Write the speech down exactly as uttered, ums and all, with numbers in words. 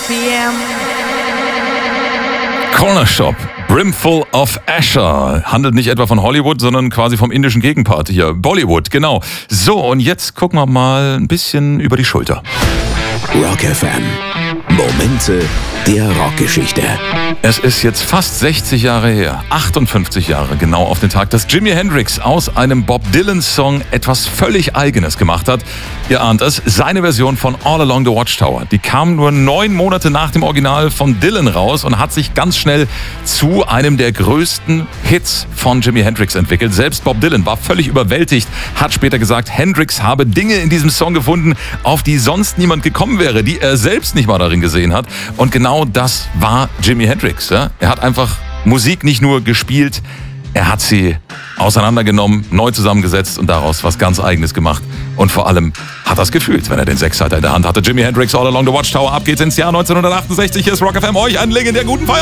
P M. Corner Shop, Brimful of Asher. Handelt nicht etwa von Hollywood, sondern quasi vom indischen Gegenpart hier. Bollywood, genau. So, und jetzt gucken wir mal ein bisschen über die Schulter. Rock F M. Momente der Rockgeschichte. Es ist jetzt fast sechzig Jahre her, achtundfünfzig Jahre genau auf den Tag, dass Jimi Hendrix aus einem Bob Dylan-Song etwas völlig Eigenes gemacht hat. Ihr ahnt es, seine Version von All Along the Watchtower. Die kam nur neun Monate nach dem Original von Dylan raus und hat sich ganz schnell zu einem der größten Hits von Jimi Hendrix entwickelt. Selbst Bob Dylan war völlig überwältigt, hat später gesagt, Hendrix habe Dinge in diesem Song gefunden, auf die sonst niemand gekommen wäre, die er selbst nicht mal darin gesehen hat. Und genau das war Jimi Hendrix. Ja? Er hat einfach Musik nicht nur gespielt, er hat sie auseinandergenommen, neu zusammengesetzt und daraus was ganz Eigenes gemacht. Und vor allem hat er es gefühlt, wenn er den Sechsseiter in der Hand hatte. Jimi Hendrix, All Along the Watchtower. Ab geht's ins Jahr neunzehnhundertachtundsechzig. Hier ist Rock F M. Euch einen legendären guten Feierabend.